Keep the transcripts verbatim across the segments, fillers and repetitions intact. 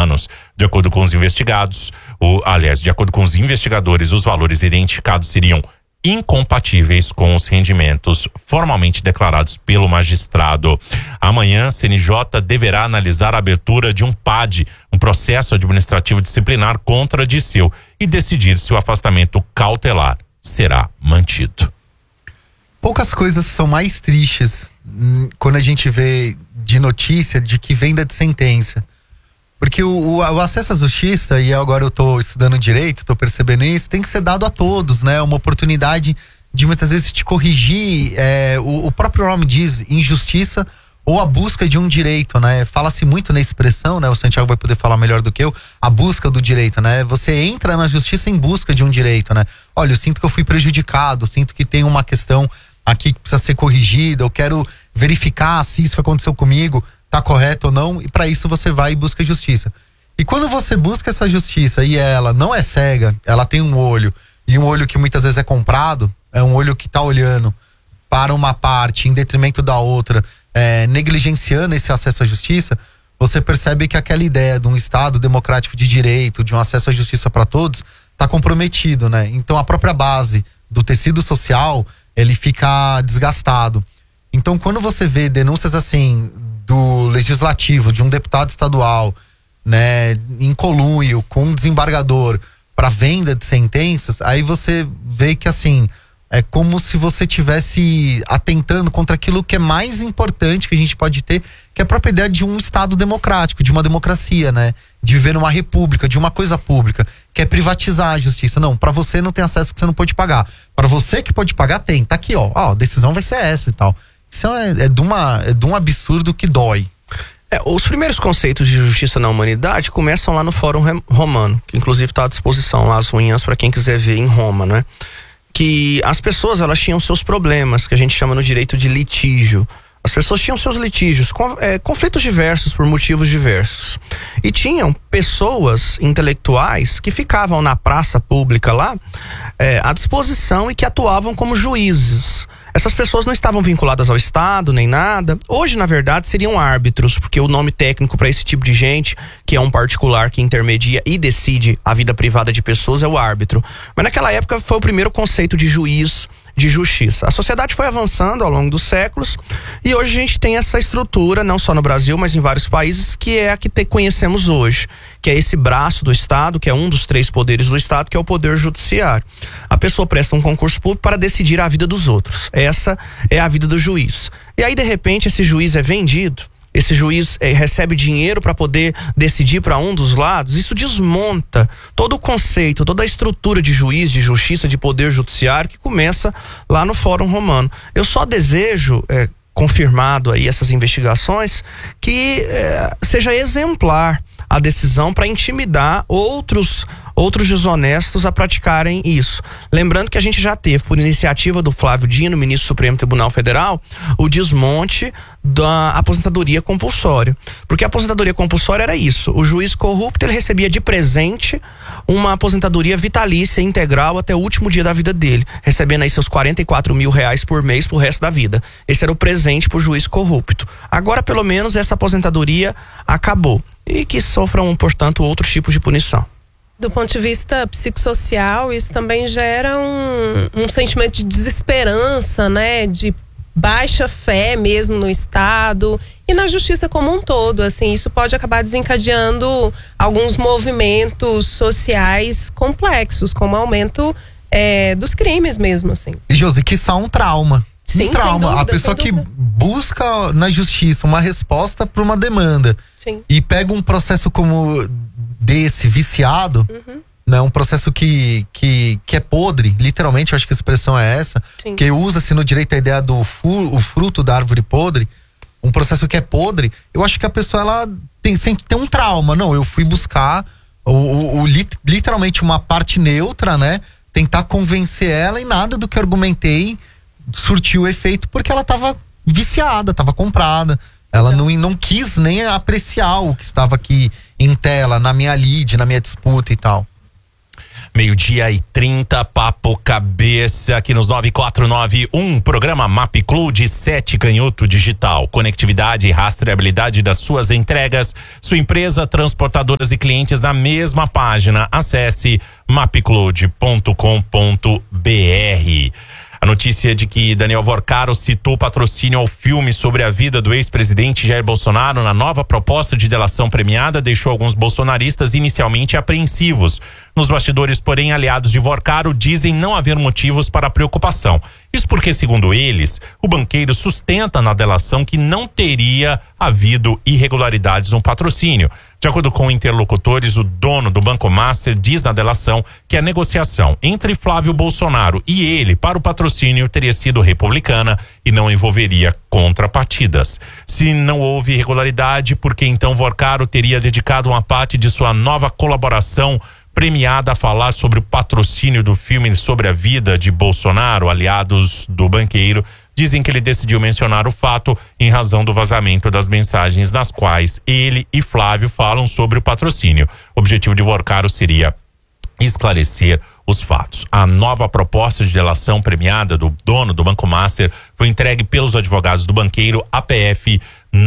anos. De acordo com os investigados, o, aliás, de acordo com os investigadores, os valores identificados seriam incompatíveis com os rendimentos formalmente declarados pelo magistrado. Amanhã, a C N J deverá analisar a abertura de um P A D, um processo administrativo disciplinar contra Dirceu, e decidir se o afastamento cautelar será mantido. Poucas coisas são mais tristes hum, quando a gente vê de notícia de que venda de sentença. Porque o, o, o acesso à justiça, e agora eu tô estudando direito, tô percebendo isso, tem que ser dado a todos, né? Uma oportunidade de muitas vezes te corrigir, é, o, o próprio nome diz injustiça ou a busca de um direito, né? Fala-se muito na expressão, né? O Santiago vai poder falar melhor do que eu, a busca do direito, né? Você entra na justiça em busca de um direito, né? Olha, eu sinto que eu fui prejudicado, eu sinto que tem uma questão aqui que precisa ser corrigida, eu quero verificar se isso que aconteceu comigo tá correto ou não, e para isso você vai e busca justiça. E quando você busca essa justiça e ela não é cega, ela tem um olho, e um olho que muitas vezes é comprado, é um olho que tá olhando para uma parte em detrimento da outra, é, negligenciando esse acesso à justiça, você percebe que aquela ideia de um Estado democrático de direito, de um acesso à justiça para todos, tá comprometido, né? Então a própria base do tecido social, ele fica desgastado. Então quando você vê denúncias assim do legislativo, de um deputado estadual, né, em conluio com um desembargador para venda de sentenças, aí você vê que assim, é como se você tivesse atentando contra aquilo que é mais importante que a gente pode ter, que é a própria ideia de um Estado democrático, de uma democracia, né? De viver numa república, de uma coisa pública, que é privatizar a justiça. Não, para você não tem acesso porque você não pode pagar. Para você que pode pagar, tem. Tá aqui, ó. Ó, a decisão vai ser essa e tal. Isso é, é, de uma, é de um absurdo que dói. É, os primeiros conceitos de justiça na humanidade começam lá no Fórum Romano, que inclusive está à disposição lá as ruínas para quem quiser ver em Roma, né? Que as pessoas, elas tinham seus problemas, que a gente chama no direito de litígio. As pessoas tinham seus litígios, é, conflitos diversos por motivos diversos. E tinham pessoas intelectuais que ficavam na praça pública lá é, à disposição e que atuavam como juízes. Essas pessoas não estavam vinculadas ao Estado, nem nada. Hoje, na verdade, seriam árbitros, porque o nome técnico para esse tipo de gente, que é um particular que intermedia e decide a vida privada de pessoas, é o árbitro. Mas naquela época foi o primeiro conceito de juiz de justiça. A sociedade foi avançando ao longo dos séculos e hoje a gente tem essa estrutura, não só no Brasil, mas em vários países, que é a que te, conhecemos hoje, que é esse braço do Estado, que é um dos três poderes do Estado, que é o poder judiciário. A pessoa presta um concurso público para decidir a vida dos outros. Essa é a vida do juiz. E aí, de repente, esse juiz é vendido, esse juiz eh, recebe dinheiro para poder decidir para um dos lados. Isso desmonta todo o conceito, toda a estrutura de juiz, de justiça, de poder judiciário que começa lá no Fórum Romano. Eu só desejo, eh, confirmado aí essas investigações, que eh, seja exemplar a decisão para intimidar outros outros desonestos a praticarem isso. Lembrando que a gente já teve, por iniciativa do Flávio Dino, ministro do Supremo Tribunal Federal, o desmonte da aposentadoria compulsória. Porque a aposentadoria compulsória era isso: o juiz corrupto, ele recebia de presente uma aposentadoria vitalícia integral até o último dia da vida dele, recebendo aí seus quarenta e quatro mil reais por mês pro resto da vida. Esse era o presente pro juiz corrupto. Agora, pelo menos, essa aposentadoria acabou e que sofram, portanto, outros tipos de punição. Do ponto de vista psicossocial, isso também gera um, um sentimento de desesperança, né? De baixa fé mesmo no Estado e na justiça como um todo. Assim, isso pode acabar desencadeando alguns movimentos sociais complexos, como o aumento é, dos crimes mesmo, assim. E Josi, que isso é um trauma. Sim, um trauma. sem dúvida, a pessoa que busca na justiça uma resposta para uma demanda. Sim. E pega um processo como desse, viciado, uhum. né? Um processo que, que, que é podre, literalmente, eu acho que a expressão é essa. Sim. Que usa-se no direito a ideia do fu, o fruto da árvore podre. Um processo que é podre. Eu acho que a pessoa, ela tem, sempre tem um trauma. Não, eu fui buscar o, o, o, literalmente uma parte neutra, né? Tentar convencer ela, e nada do que eu argumentei surtiu efeito, porque ela estava viciada, estava comprada. Ela não, não quis nem apreciar o que estava aqui em tela, na minha lide, na minha disputa e tal. Meio-dia e trinta, Papo Cabeça, aqui nos nove quatro nove um, programa MapClu de Sete Canhoto Digital. Conectividade e rastreabilidade das suas entregas. Sua empresa, transportadoras e clientes na mesma página. Acesse mapcloud ponto com ponto br. A notícia de que Daniel Vorcaro citou patrocínio ao filme sobre a vida do ex-presidente Jair Bolsonaro na nova proposta de delação premiada deixou alguns bolsonaristas inicialmente apreensivos. Nos bastidores, porém, aliados de Vorcaro dizem não haver motivos para preocupação. Isso porque, segundo eles, o banqueiro sustenta na delação que não teria havido irregularidades no patrocínio. De acordo com interlocutores, o dono do Banco Master diz na delação que a negociação entre Flávio Bolsonaro e ele para o patrocínio teria sido republicana e não envolveria contrapartidas. Se não houve irregularidade, por que então Vorcaro teria dedicado uma parte de sua nova colaboração premiada a falar sobre o patrocínio do filme sobre a vida de Bolsonaro? Aliados do banqueiro dizem que ele decidiu mencionar o fato em razão do vazamento das mensagens nas quais ele e Flávio falam sobre o patrocínio. O objetivo de Vorcaro seria esclarecer os fatos. A nova proposta de delação premiada do dono do Banco Master foi entregue pelos advogados do banqueiro A P F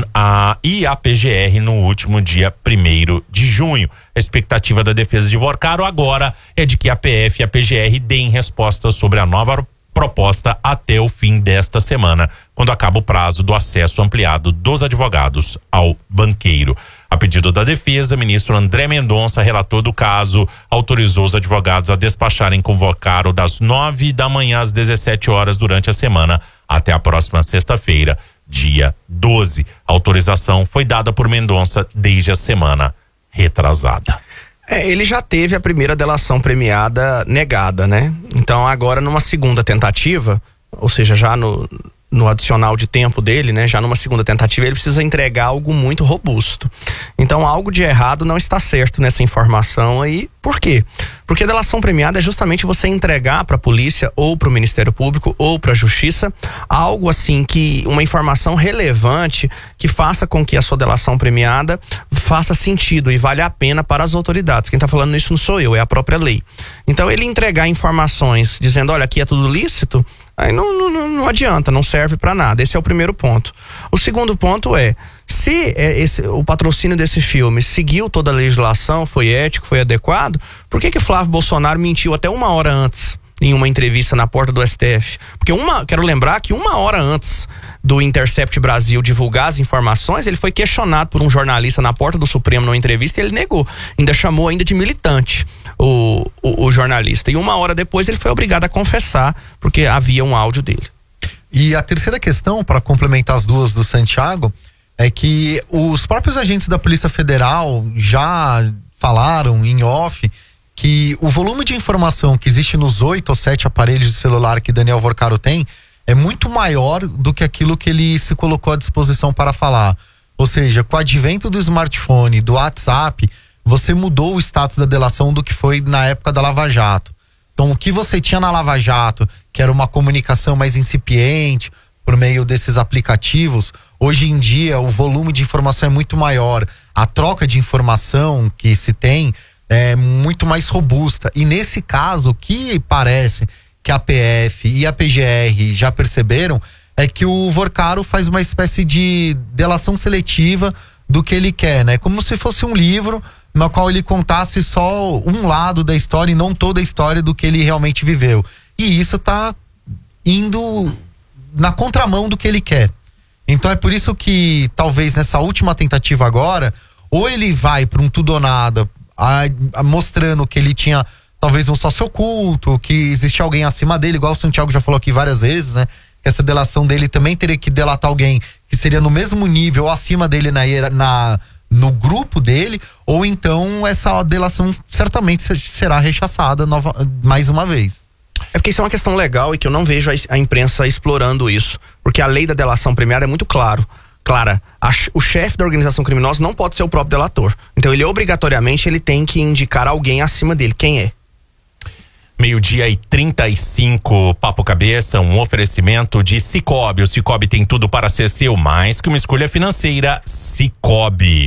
a, e a P G R no último dia primeiro de junho. A expectativa da defesa de Vorcaro agora é de que a P F e a P G R deem resposta sobre a nova proposta até o fim desta semana, quando acaba o prazo do acesso ampliado dos advogados ao banqueiro. A pedido da defesa, o ministro André Mendonça, relator do caso, autorizou os advogados a despacharem com Vorcaro das nove da manhã às dezessete horas durante a semana até a próxima sexta-feira, dia doze. A autorização foi dada por Mendonça desde a semana retrasada. É, ele já teve a primeira delação premiada negada, né? Então agora numa segunda tentativa, ou seja, já no, no adicional de tempo dele, né? Já numa segunda tentativa ele precisa entregar algo muito robusto. Então algo de errado não está certo nessa informação aí. Por quê? Porque a delação premiada é justamente você entregar para a polícia ou para o Ministério Público ou para a Justiça algo assim que uma informação relevante que faça com que a sua delação premiada faça sentido e vale a pena para as autoridades. Quem está falando isso não sou eu, é a própria lei. Então ele entregar informações dizendo, olha, aqui é tudo lícito, aí não, não, não adianta, não serve para nada. Esse é o primeiro ponto. O segundo ponto é, se é esse, o patrocínio desse filme seguiu toda a legislação, foi ético, foi adequado, por que que o Flávio Bolsonaro mentiu até uma hora antes em uma entrevista na porta do S T F? Porque uma, quero lembrar que uma hora antes do Intercept Brasil divulgar as informações, ele foi questionado por um jornalista na porta do Supremo numa entrevista e ele negou, ainda chamou ainda de militante o, o, o jornalista, e uma hora depois ele foi obrigado a confessar porque havia um áudio dele. E a terceira questão, para complementar as duas do Santiago, é que os próprios agentes da Polícia Federal já falaram em off que o volume de informação que existe nos oito ou sete aparelhos de celular que Daniel Vorcaro tem é muito maior do que aquilo que ele se colocou à disposição para falar. Ou seja, com o advento do smartphone, do WhatsApp, você mudou o status da delação do que foi na época da Lava Jato. Então, o que você tinha na Lava Jato, que era uma comunicação mais incipiente por meio desses aplicativos, hoje em dia o volume de informação é muito maior. A troca de informação que se tem é muito mais robusta. E nesse caso, o que parece que a P F e a P G R já perceberam é que o Vorcaro faz uma espécie de delação seletiva do que ele quer, né? Como se fosse um livro no qual ele contasse só um lado da história e não toda a história do que ele realmente viveu. E isso tá indo na contramão do que ele quer. Então é por isso que talvez nessa última tentativa agora, ou ele vai para um tudo ou nada, a, a, mostrando que ele tinha talvez um sócio oculto, que existia alguém acima dele, igual o Santiago já falou aqui várias vezes, né? Que essa delação dele também teria que delatar alguém que seria no mesmo nível ou acima dele na, na, no grupo dele, ou então essa delação certamente será rechaçada nova, mais uma vez. É porque isso é uma questão legal e que eu não vejo a, a imprensa explorando isso, porque a lei da delação premiada é muito claro. Clara, a, o chefe da organização criminosa não pode ser o próprio delator. Então ele obrigatoriamente ele tem que indicar alguém acima dele. Quem é? Meio-dia e trinta e cinco, Papo Cabeça, um oferecimento de Sicoob. O Sicoob tem tudo para ser seu, mais que uma escolha financeira. Sicoob.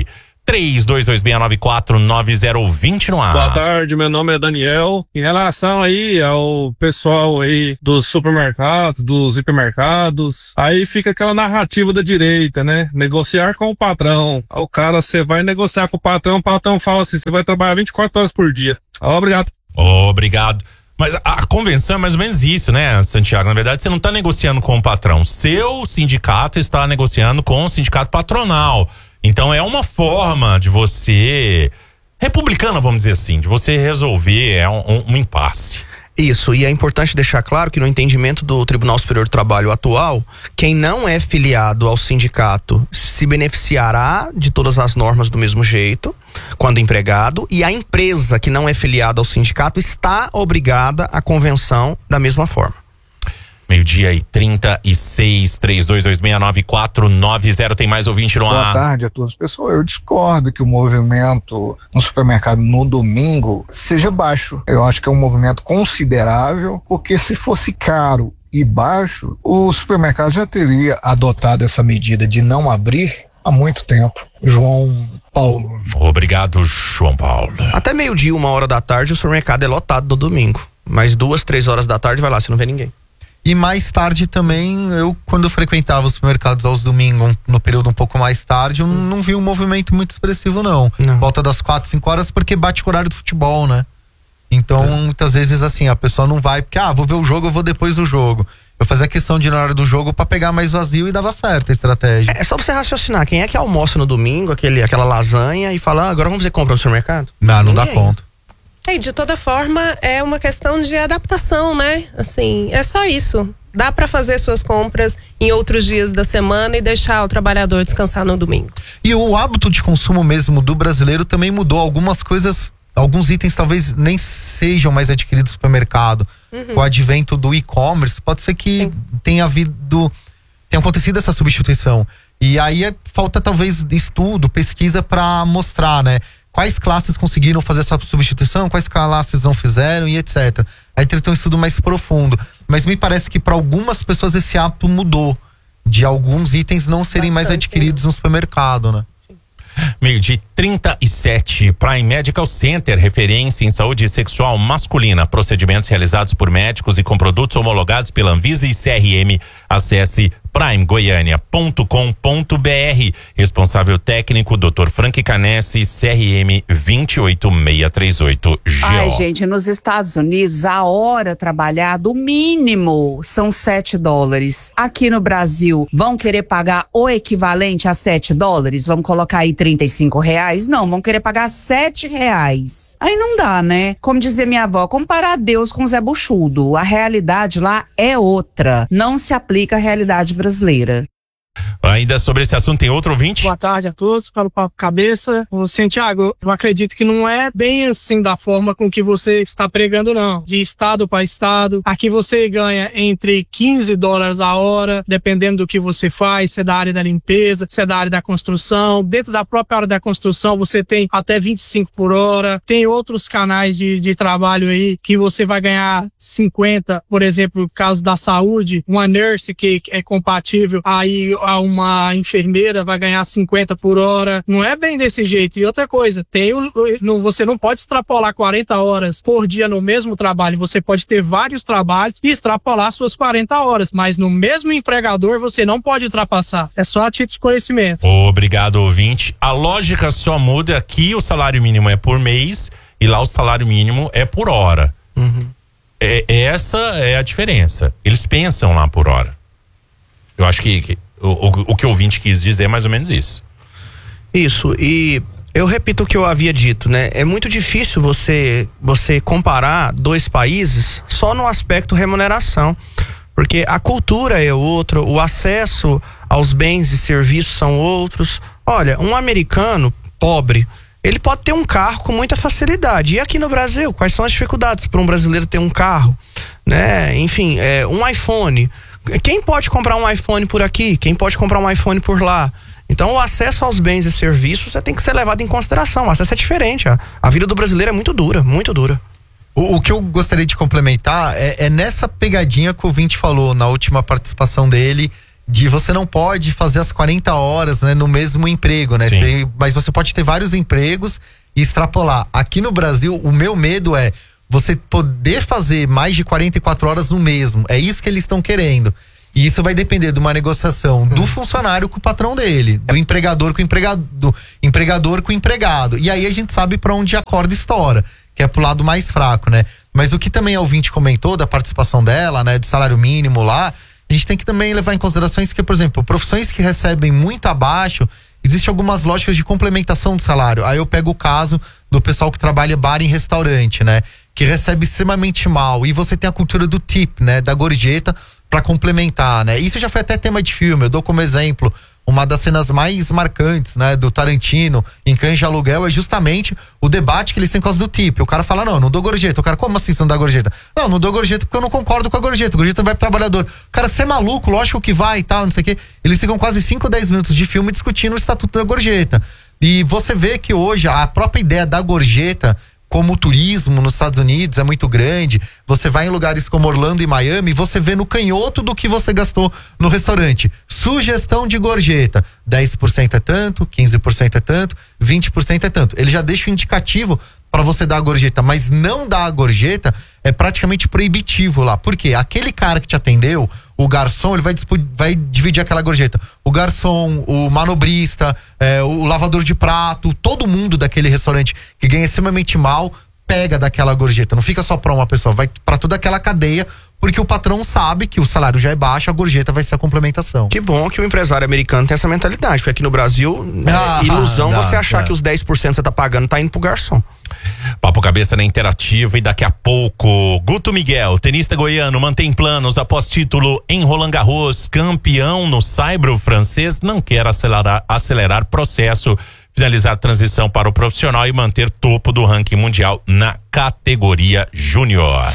três dois dois seis nove quatro nove zero dois zero no ar. Boa tarde, meu nome é Daniel. Em relação aí ao pessoal aí dos supermercados, dos hipermercados, aí fica aquela narrativa da direita, né? Negociar com o patrão. O cara, você vai negociar com o patrão, o patrão fala assim, você vai trabalhar vinte e quatro horas por dia. Obrigado. Obrigado. Mas a, a convenção é mais ou menos isso, né, Santiago? Na verdade, você não está negociando com o patrão. Seu sindicato está negociando com o sindicato patronal. Então é uma forma de você, republicana, vamos dizer assim, de você resolver é um, um, um impasse. Isso, e é importante deixar claro que no entendimento do Tribunal Superior do Trabalho atual, quem não é filiado ao sindicato se beneficiará de todas as normas do mesmo jeito, quando empregado, e a empresa que não é filiada ao sindicato está obrigada à convenção da mesma forma. Meio-dia e trinta e seis, três dois dois seis nove quatro nove zero, tem mais ouvinte no ar. Boa tarde a todos. Pessoal, eu discordo que o movimento no supermercado no domingo seja baixo. Eu acho que é um movimento considerável, porque se fosse caro e baixo, o supermercado já teria adotado essa medida de não abrir há muito tempo. João Paulo. Obrigado, João Paulo. Até meio-dia, uma hora da tarde, o supermercado é lotado no domingo. Mas duas, três horas da tarde, vai lá, você não vê ninguém. E mais tarde também, eu quando eu frequentava os supermercados aos domingos, no período um pouco mais tarde, eu não vi um movimento muito expressivo não. não. Volta das quatro, cinco horas, porque bate com o horário do futebol, né? Então, é. muitas vezes assim, a pessoa não vai, porque, ah, vou ver o jogo, eu vou depois do jogo. Eu fazia questão de ir na hora do jogo pra pegar mais vazio e dava certo a estratégia. É, é só pra você raciocinar, quem é que almoça no domingo, aquele, aquela lasanha, e fala, ah, agora vamos fazer compra no supermercado? Não, não Ninguém. dá conta. É, de toda forma, é uma questão de adaptação, né? Assim, é só isso. Dá para fazer suas compras em outros dias da semana e deixar o trabalhador descansar no domingo. E o hábito de consumo mesmo do brasileiro também mudou. Algumas coisas, alguns itens talvez nem sejam mais adquiridos no supermercado. Uhum. Com o advento do e-commerce, pode ser que Sim. tenha havido, tenha acontecido essa substituição. E aí é, falta talvez estudo, pesquisa para mostrar, né? Quais classes conseguiram fazer essa substituição, quais classes não fizeram e etcétera. Aí tem que ter um estudo mais profundo. Mas me parece que para algumas pessoas esse hábito mudou. De alguns itens não serem Bastante, mais adquiridos né? no supermercado, né? Meio-dia trinta e sete, Prime Medical Center, referência em saúde sexual masculina. Procedimentos realizados por médicos e com produtos homologados pela Anvisa e C R M. Acesse prime goiânia ponto com ponto b r. Responsável técnico, doutor Frank Canesse, C R M dois oito seis três oito G O. Ai, gente, nos Estados Unidos, a hora trabalhada, o mínimo são sete dólares. Aqui no Brasil, vão querer pagar o equivalente a sete dólares? Vamos colocar aí trinta e cinco reais? Não, vão querer pagar sete reais. Aí não dá, né? Como dizia minha avó, comparar Deus com Zé Buchudo. A realidade lá é outra. Não se aplica à realidade brasileira. Ainda sobre esse assunto, tem outro ouvinte? Boa tarde a todos, para o Papo Cabeça. Ô, Santiago, eu acredito que não é bem assim da forma com que você está pregando, não. De estado para estado. Aqui você ganha entre quinze dólares a hora, dependendo do que você faz, se é da área da limpeza, se é da área da construção. Dentro da própria área da construção, você tem até vinte e cinco por hora. Tem outros canais de, de trabalho aí que você vai ganhar cinquenta, por exemplo, no caso da saúde, uma nurse que é compatível aí a uma enfermeira vai ganhar cinquenta por hora. Não é bem desse jeito. E outra coisa, tem o, no, você não pode extrapolar quarenta horas por dia no mesmo trabalho. Você pode ter vários trabalhos e extrapolar suas quarenta horas, mas no mesmo empregador você não pode ultrapassar. É só a título de conhecimento. Obrigado, ouvinte. A lógica só muda. Aqui o salário mínimo é por mês e lá o salário mínimo é por hora. Uhum. É, essa é a diferença. Eles pensam lá por hora. Eu acho que, que o, o, o que o ouvinte quis dizer é mais ou menos isso. Isso, e eu repito o que eu havia dito, né? É muito difícil você, você comparar dois países só no aspecto remuneração, porque a cultura é outra, o acesso aos bens e serviços são outros. Olha, um americano pobre, ele pode ter um carro com muita facilidade. E aqui no Brasil, quais são as dificuldades para um brasileiro ter um carro, né? Enfim, é, um iPhone. Quem pode comprar um iPhone por aqui? Quem pode comprar um iPhone por lá? Então o acesso aos bens e serviços tem que ser levado em consideração. O acesso é diferente. A, a vida do brasileiro é muito dura, muito dura. O, o que eu gostaria de complementar é, é nessa pegadinha que o ouvinte falou na última participação dele, de você não pode fazer as quarenta horas, né, no mesmo emprego, né? Você, mas você pode ter vários empregos e extrapolar. Aqui no Brasil, o meu medo é você poder fazer mais de quarenta e quatro horas no mesmo. É isso que eles estão querendo. E isso vai depender de uma negociação do funcionário com o patrão dele, do empregador com o empregado, do empregador com o empregado. E aí a gente sabe para onde a corda estoura, que é pro lado mais fraco, né? Mas o que também a ouvinte comentou da participação dela, né, do salário mínimo lá, a gente tem que também levar em considerações que, por exemplo, profissões que recebem muito abaixo, existem algumas lógicas de complementação do salário. Aí eu pego o caso do pessoal que trabalha bar em restaurante, né? Que recebe extremamente mal. E você tem a cultura do tip, né? Da gorjeta para complementar, né? Isso já foi até tema de filme. Eu dou como exemplo uma das cenas mais marcantes, né, do Tarantino em Cães de Aluguel, é justamente o debate que eles têm por causa do tip. O cara fala, não, não dou gorjeta. O cara, como assim você não dá gorjeta? Não, não dou gorjeta porque eu não concordo com a gorjeta. A gorjeta não vai pro trabalhador. O cara, você é maluco, lógico que vai e tal, não sei o quê. Eles ficam quase cinco, dez minutos de filme discutindo o estatuto da gorjeta. E você vê que hoje a própria ideia da gorjeta, como o turismo nos Estados Unidos é muito grande, você vai em lugares como Orlando e Miami, você vê no canhoto do que você gastou no restaurante. Sugestão de gorjeta, dez por cento é tanto, quinze por cento é tanto, vinte por cento é tanto. Ele já deixa o indicativo para você dar a gorjeta, mas não dar a gorjeta é praticamente proibitivo lá. Por quê? Aquele cara que te atendeu, o garçom, ele vai, vai dividir aquela gorjeta. O garçom, o manobrista, é, o lavador de prato, todo mundo daquele restaurante que ganha extremamente mal, pega daquela gorjeta. Não fica só para uma pessoa, vai para toda aquela cadeia, porque o patrão sabe que o salário já é baixo, a gorjeta vai ser a complementação. Que bom que o empresário americano tem essa mentalidade, porque aqui no Brasil ah, é ilusão dá, você achar dá. que os dez por cento que você tá pagando tá indo pro garçom. Papo Cabeça na Interativa e daqui a pouco Guto Miguel, tenista goiano, mantém planos após título em Roland Garros, campeão no saibro francês, não quer acelerar, acelerar processo, finalizar transição para o profissional e manter topo do ranking mundial na categoria júnior.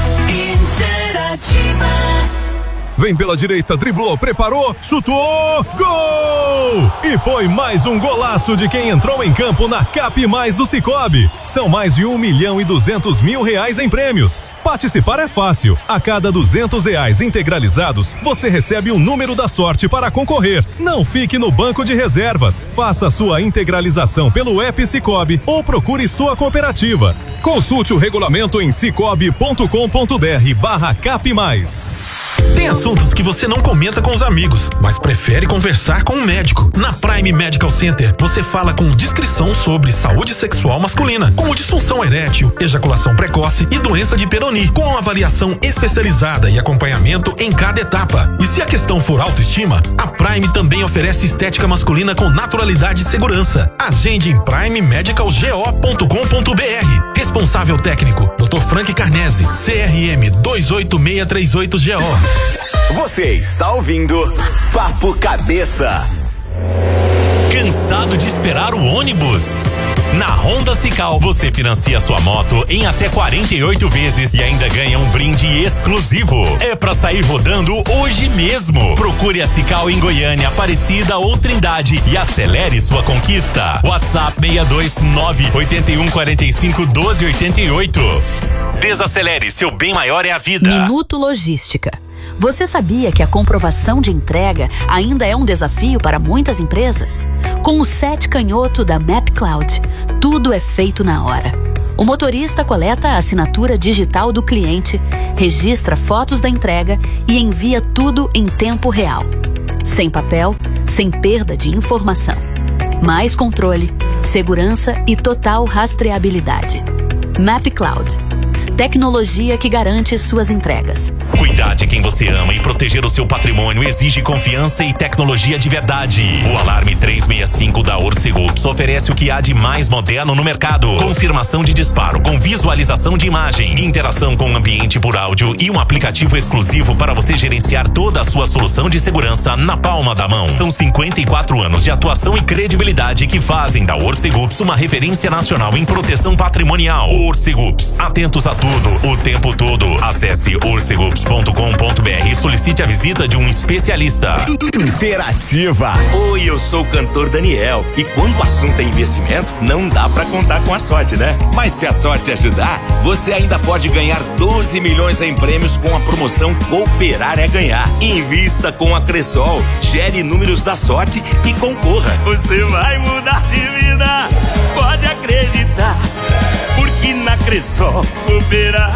Vem pela direita, driblou, preparou, chutou, gol! E foi mais um golaço de quem entrou em campo na Cap Mais do Sicoob. São mais de um milhão e duzentos mil reais em prêmios. Participar é fácil. A cada duzentos reais integralizados, você recebe o número da sorte para concorrer. Não fique no banco de reservas. Faça sua integralização pelo app Sicoob ou procure sua cooperativa. Consulte o regulamento em cicobi ponto com ponto br barra Cap Mais. Tem assuntos que você não comenta com os amigos, mas prefere conversar com um médico. Na Prime Medical Center, você fala com discrição sobre saúde sexual masculina, como disfunção erétil, ejaculação precoce e doença de Peyronie, com avaliação especializada e acompanhamento em cada etapa. E se a questão for autoestima, a Prime também oferece estética masculina com naturalidade e segurança. Agende em prime medical go ponto com ponto br. Responsável técnico, doutor Frank Carnese, C R M dois oito seis três oito G O. Você está ouvindo Papo Cabeça. Cansado de esperar o ônibus? Na Honda Cical, você financia sua moto em até quarenta e oito vezes e ainda ganha um brinde exclusivo. É pra sair rodando hoje mesmo. Procure a Cical em Goiânia, Aparecida ou Trindade e acelere sua conquista. WhatsApp seis dois nove, oito um quatro cinco, um dois oito oito. Desacelere, seu bem maior é a vida. Minuto Logística. Você sabia que a comprovação de entrega ainda é um desafio para muitas empresas? Com o S E T canhoto da MapCloud, tudo é feito na hora. O motorista coleta a assinatura digital do cliente, registra fotos da entrega e envia tudo em tempo real. Sem papel, sem perda de informação. Mais controle, segurança e total rastreabilidade. MapCloud. Tecnologia que garante suas entregas. Cuidar de quem você ama e proteger o seu patrimônio exige confiança e tecnologia de verdade. O Alarme trezentos e sessenta e cinco da Orcegups oferece o que há de mais moderno no mercado. Confirmação de disparo com visualização de imagem, interação com o ambiente por áudio e um aplicativo exclusivo para você gerenciar toda a sua solução de segurança na palma da mão. São cinquenta e quatro anos de atuação e credibilidade que fazem da Orcegups uma referência nacional em proteção patrimonial. Orcegups, atentos a tudo tudo, o tempo todo. Acesse orcegups ponto com ponto br e solicite a visita de um especialista. Interativa. Oi, eu sou o cantor Daniel. E quando o assunto é investimento, não dá pra contar com a sorte, né? Mas se a sorte ajudar, você ainda pode ganhar doze milhões em prêmios com a promoção Cooperar é Ganhar. Invista com a Cressol, gere números da sorte e concorra. Você vai mudar de vida, pode acreditar, porque na Cressol cooperar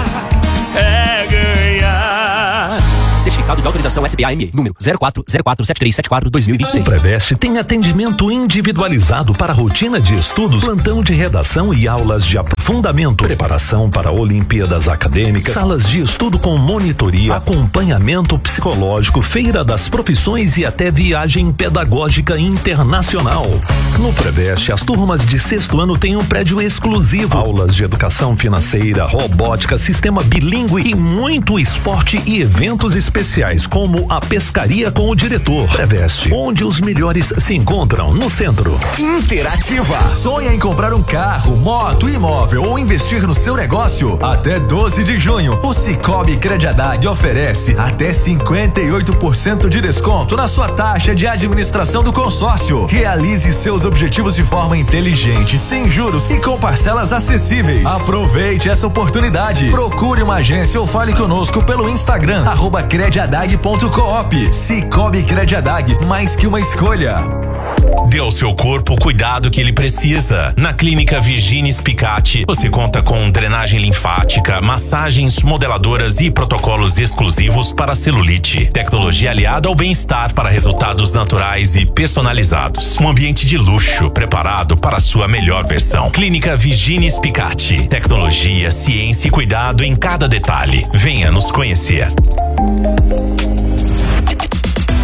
é ganhar. Certificado de autorização S B A M E, número zero quatro zero quatro sete três sete quatro dois mil e vinte e seis. O Preveste tem atendimento individualizado para rotina de estudos, plantão de redação e aulas de aprofundamento, preparação para Olimpíadas acadêmicas, salas de estudo com monitoria, acompanhamento psicológico, feira das profissões e até viagem pedagógica internacional. No Preveste, as turmas de sexto ano têm um prédio exclusivo, aulas de educação financeira, robótica, sistema bilíngue e muito esporte e eventos especiais. Especiais como a pescaria com o diretor. Preveste, onde os melhores se encontram no centro. Interativa. Sonha em comprar um carro, moto, imóvel ou investir no seu negócio? Até doze de junho, o Cicobi Crediadag oferece até cinquenta e oito por cento de desconto na sua taxa de administração do consórcio. Realize seus objetivos de forma inteligente, sem juros e com parcelas acessíveis. Aproveite essa oportunidade. Procure uma agência ou fale conosco pelo Instagram, arroba crediadag ponto coop. Cicobi Crediadag, mais que uma escolha. Dê ao seu corpo o cuidado que ele precisa. Na Clínica Virginia Spicati, você conta com drenagem linfática, massagens modeladoras e protocolos exclusivos para celulite. Tecnologia aliada ao bem-estar para resultados naturais e personalizados. Um ambiente de luxo preparado para a sua melhor versão. Clínica Virginia Spicati. Tecnologia, ciência e cuidado em cada detalhe. Venha nos conhecer.